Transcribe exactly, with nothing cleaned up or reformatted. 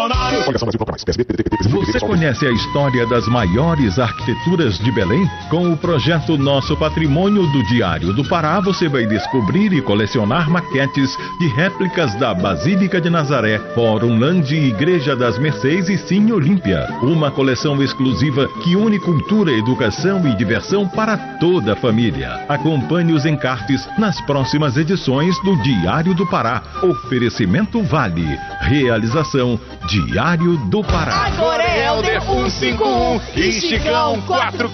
Você conhece a história das maiores arquiteturas de Belém? Com o projeto Nosso Patrimônio do Diário do Pará, você vai descobrir e colecionar maquetes de réplicas da Basílica de Nazaré, Fórum Land, Igreja das Mercês e Cine Olímpia. Uma coleção exclusiva que une cultura, educação e diversão para toda a família. Acompanhe os encartes nas próximas edições do Diário do Pará. Oferecimento Vale. Realização Diário do Pará. Agora é Helder cento e cinquenta e um e Chicão quatro